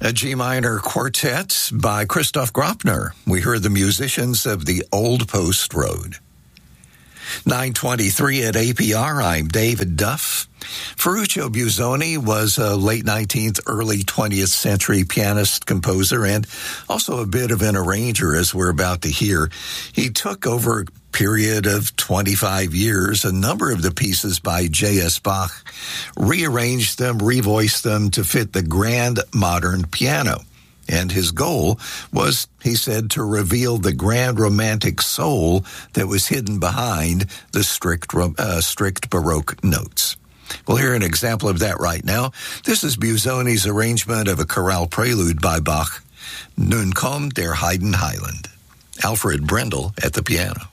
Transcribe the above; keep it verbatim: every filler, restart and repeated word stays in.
A G minor quartet by Christoph Graupner. We heard the musicians of the Old Post Road. nine twenty-three at A P R, I'm David Duff. Ferruccio Busoni was a late nineteenth, early twentieth century pianist, composer, and also a bit of an arranger, as we're about to hear. He took over a period of twenty-five years a number of the pieces by J S. Bach, rearranged them, revoiced them to fit the grand modern piano. And his goal was, he said, to reveal the grand romantic soul that was hidden behind the strict, uh, strict Baroque notes. We'll hear an example of that right now. This is Busoni's arrangement of a chorale prelude by Bach, Nun kommt der Heiden Heiland. Alfred Brendel at the piano.